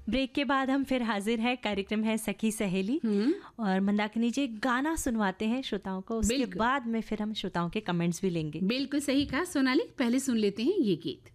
Break के बाद हम फिर हाजिर हैं। कार्यक्रम है सखी सहेली और मंदाकिनी जी गाना सुनवाते हैं श्रोताओं को, उसके बाद में फिर हम श्रोताओं के कमेंट्स भी लेंगे। बिल्कुल सही कहा सोनाली, पहले सुन लेते हैं ये गीत।